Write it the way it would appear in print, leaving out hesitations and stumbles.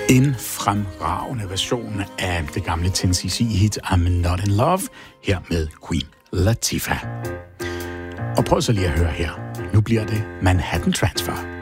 En fremragende version af det gamle 10cc-hit I'm Not In Love, her med Queen Latifah. Og prøv så lige at høre her. Nu bliver det Manhattan Transfer.